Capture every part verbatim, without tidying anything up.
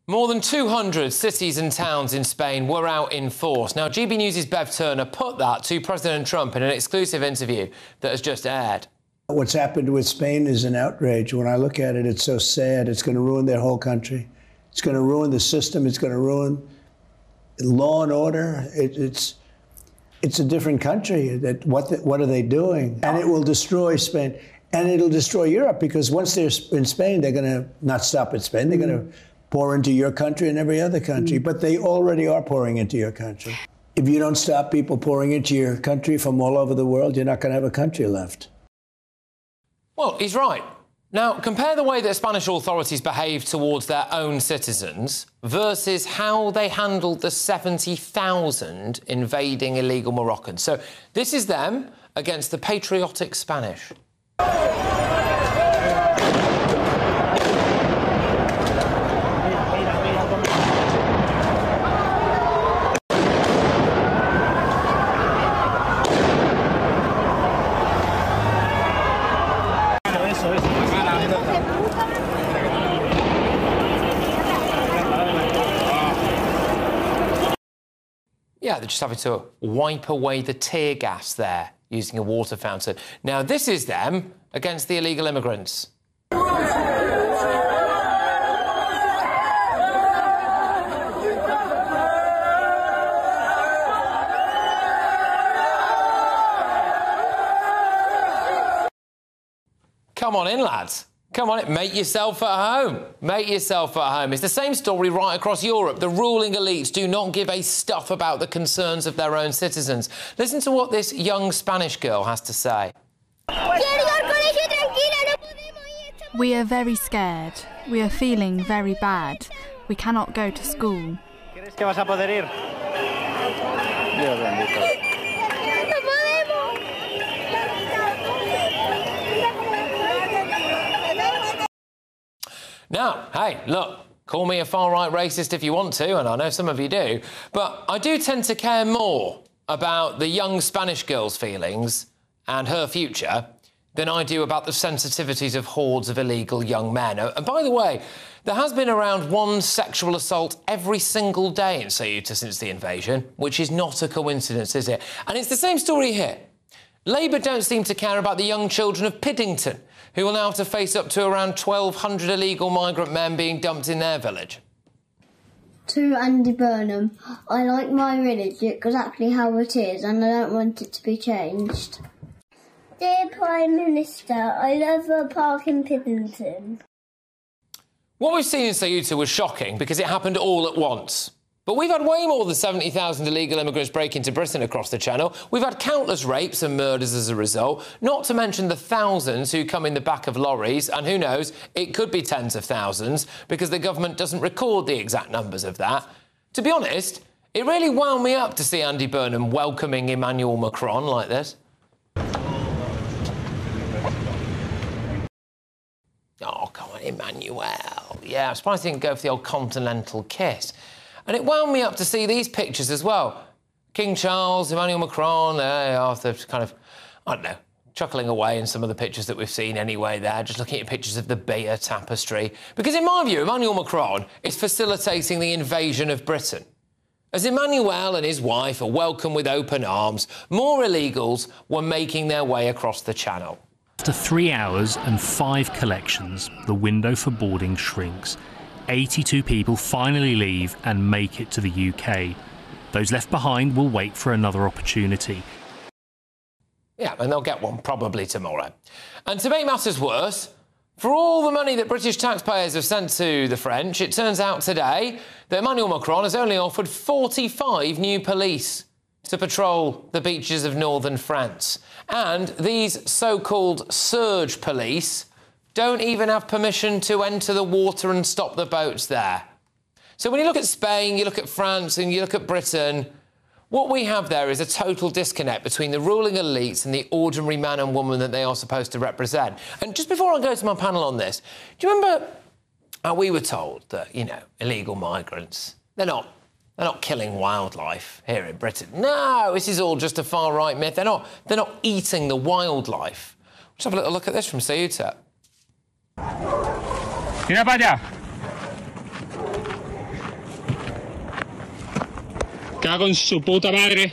More than two hundred cities and towns in Spain were out in force. Now, G B News' Bev Turner put that to President Trump in an exclusive interview that has just aired. What's happened with Spain is an outrage. When I look at it, it's so sad. It's going to ruin their whole country. It's going to ruin the system. It's going to ruin law and order. It, it's it's a different country. That what the, what are they doing? And it will destroy Spain. And it'll destroy Europe, because once they're in Spain, they're going to not stop at Spain. They're going to pour into your country and every other country. But they already are pouring into your country. If you don't stop people pouring into your country from all over the world, you're not going to have a country left. Well, he's right. Now, compare the way that Spanish authorities behaved towards their own citizens versus how they handled the seventy thousand invading illegal Moroccans. So this is them against the patriotic Spanish. Yeah, they're just having to wipe away the tear gas there using a water fountain. Now, this is them against the illegal immigrants. Come on in, lads. Come on in. Make yourself at home. Make yourself at home. It's the same story right across Europe. The ruling elites do not give a stuff about the concerns of their own citizens. Listen to what this young Spanish girl has to say. We are very scared. We are feeling very bad. We cannot go to school. Now, hey, look, call me a far-right racist if you want to, and I know some of you do, but I do tend to care more about the young Spanish girl's feelings and her future than I do about the sensitivities of hordes of illegal young men. And by the way, there has been around one sexual assault every single day in Ceuta since the invasion, which is not a coincidence, is it? And it's the same story here. Labour don't seem to care about the young children of Piddington, who will now have to face up to around twelve hundred illegal migrant men being dumped in their village. To Andy Burnham, I like my village exactly how it is, and I don't want it to be changed. Dear Prime Minister, I love the park in Piddington. What we've seen in Ceuta was shocking because it happened all at once. But we've had way more than seventy thousand illegal immigrants break into Britain across the Channel. We've had countless rapes and murders as a result, not to mention the thousands who come in the back of lorries, and who knows, it could be tens of thousands, because the government doesn't record the exact numbers of that. To be honest, it really wound me up to see Andy Burnham welcoming Emmanuel Macron like this. Oh, come on, Emmanuel. Yeah, I'm surprised he didn't go for the old continental kiss. And it wound me up to see these pictures as well. King Charles, Emmanuel Macron, there they are, they're kind of, I don't know, chuckling away in some of the pictures that we've seen anyway there, just looking at pictures of the Beer Tapestry. Because in my view, Emmanuel Macron is facilitating the invasion of Britain. As Emmanuel and his wife are welcomed with open arms, more illegals were making their way across the Channel. After three hours and five collections, the window for boarding shrinks. eighty-two people finally leave and make it to the U K. Those left behind will wait for another opportunity. Yeah, and they'll get one probably tomorrow. And to make matters worse, for all the money that British taxpayers have sent to the French, it turns out today that Emmanuel Macron has only offered forty-five new police to patrol the beaches of northern France. And these so-called surge police don't even have permission to enter the water and stop the boats there. So when you look at Spain, you look at France and you look at Britain, what we have there is a total disconnect between the ruling elites and the ordinary man and woman that they are supposed to represent. And just before I go to my panel on this, do you remember how we were told that, you know, illegal migrants, they're not, they're not killing wildlife here in Britain? No, this is all just a far-right myth. They're not, they're not eating the wildlife. Let's have a little look at this from Ceuta. Mira para allá. cago en su puta madre.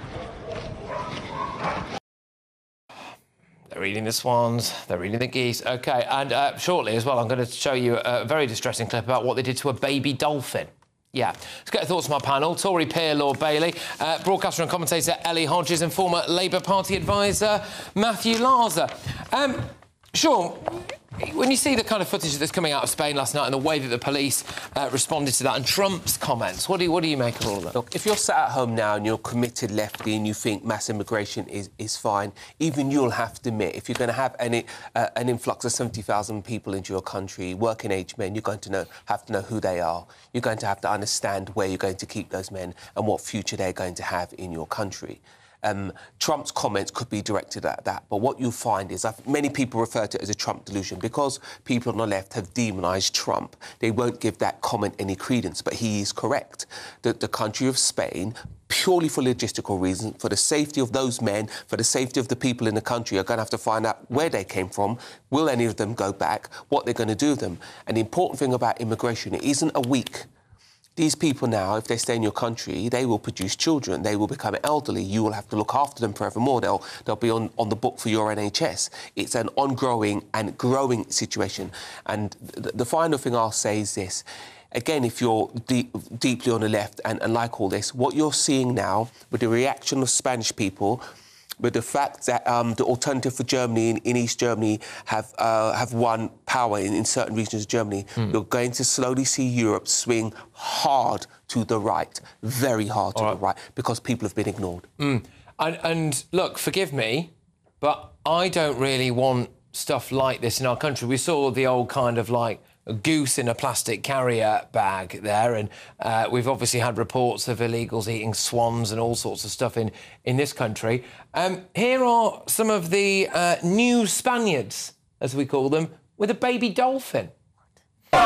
They're eating the swans, they're eating the geese. OK, and uh, shortly as well, I'm going to show you a very distressing clip about what they did to a baby dolphin. Yeah. Let's get your thoughts from our panel. Tory peer Lord Bailey, uh, broadcaster and commentator Ellie Hodges and former Labour Party advisor Matthew Larser. Um, Sean, when you see the kind of footage that's coming out of Spain last night and the way that the police uh, responded to that and Trump's comments, what do you, what do you make of all of that? Look, if you're sat at home now and you're committed lefty and you think mass immigration is, is fine, even you'll have to admit, if you're going to have any, uh, an influx of seventy thousand people into your country, working-age men, you're going to know, have to know who they are. You're going to have to understand where you're going to keep those men and what future they're going to have in your country. Um, Trump's comments could be directed at that, but what you'll find is that many people refer to it as a Trump delusion because people on the left have demonised Trump. They won't give that comment any credence, but he is correct. That the country of Spain, purely for logistical reasons, for the safety of those men, for the safety of the people in the country, are going to have to find out where they came from, will any of them go back, what they're going to do with them. And the important thing about immigration, it isn't a week. These people now, if they stay in your country, they will produce children. They will become elderly. You will have to look after them forevermore. They'll, they'll be on, on the book for your N H S. It's an ongoing and growing situation. And the, the final thing I'll say is this. Again, if you're deep, deeply on the left and, and like all this, what you're seeing now with the reaction of Spanish people, with the fact that um, the Alternative for Germany in, in East Germany have uh, have won power in, in certain regions of Germany, mm. you're going to slowly see Europe swing hard to the right, very hard to All the right. right, because people have been ignored. Mm. And, and look, forgive me, but I don't really want stuff like this in our country. We saw the old kind of like a goose in a plastic carrier bag there, and uh, we've obviously had reports of illegals eating swans and all sorts of stuff in, in this country. Um, here are some of the uh, new Spaniards, as we call them, with a baby dolphin. No,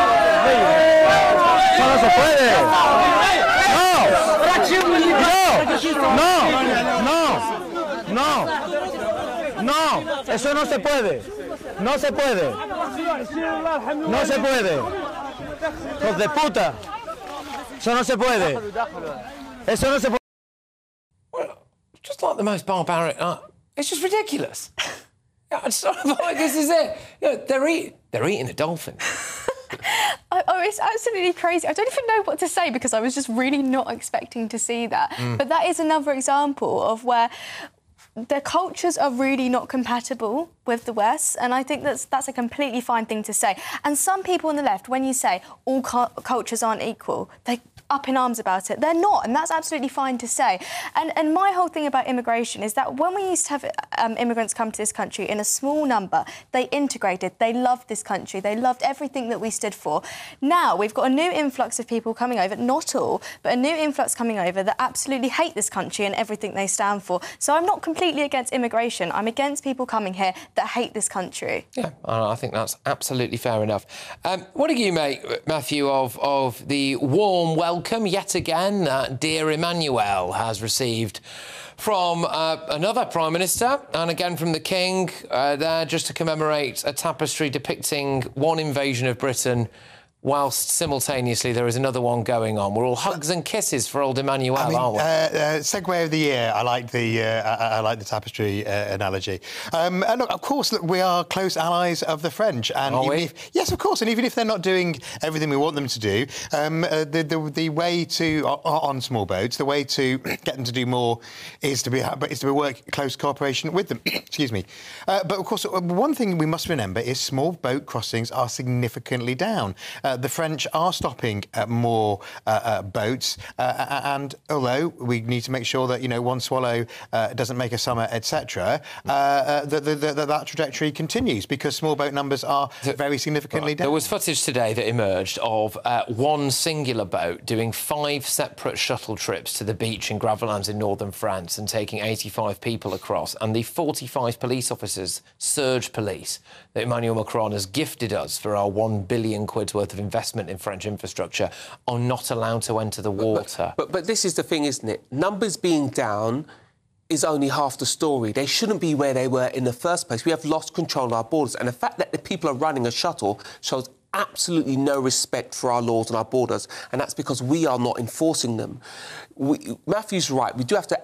no, no, no, eso no se puede. No se puede. No se puede. Hijos de puta. Eso no se puede. Eso no se puede. Well, just like the most barbaric. Uh, it's just ridiculous. Yeah, it's sort of like this is it. You know, they're eating. They're eating a dolphin. Oh, it's absolutely crazy. I don't even know what to say because I was just really not expecting to see that. Mm. But that is another example of where their cultures are really not compatible with the West, and I think that's that's a completely fine thing to say. And some people on the left, when you say all cu cultures aren't equal, they up in arms about it. They're not, and that's absolutely fine to say. And and my whole thing about immigration is that when we used to have um, immigrants come to this country in a small number, they integrated, they loved this country, they loved everything that we stood for. Now we've got a new influx of people coming over, not all, but a new influx coming over that absolutely hate this country and everything they stand for. So I'm not completely against immigration. I'm against people coming here that hate this country. Yeah, I think that's absolutely fair enough. Um, what do you make, Matthew, of, of the warm welcome yet again that dear Emmanuel has received from uh, another Prime Minister and again from the King uh, there just to commemorate a tapestry depicting one invasion of Britain whilst simultaneously there is another one going on. We're all hugs and kisses for old Emmanuel, I mean, aren't we? Uh, uh, segue of the year. I like the uh, I, I like the tapestry uh, analogy. Um, and look, of course, look, we are close allies of the French. And are even we? If, yes, of course. And even if they're not doing everything we want them to do, um, uh, the, the the way to on small boats, the way to get them to do more is to be is to be work close cooperation with them. Excuse me. Uh, but of course, one thing we must remember is small boat crossings are significantly down. Uh, the French are stopping uh, more uh, uh, boats, uh, and although we need to make sure that, you know, one swallow uh, doesn't make a summer, et cetera, uh, uh, that, that, that, that trajectory continues because small boat numbers are very significantly right. down. There was footage today that emerged of uh, one singular boat doing five separate shuttle trips to the beach in Gravelines in northern France and taking eighty-five people across, and the forty-five police officers, surge police, that Emmanuel Macron has gifted us for our one billion quid's worth of investment in French infrastructure are not allowed to enter the water. But, but, but this is the thing, isn't it? Numbers being down is only half the story. They shouldn't be where they were in the first place. We have lost control of our borders, and the fact that the people are running a shuttle shows absolutely no respect for our laws and our borders, and that's because we are not enforcing them. We, Matthew's right. We do have to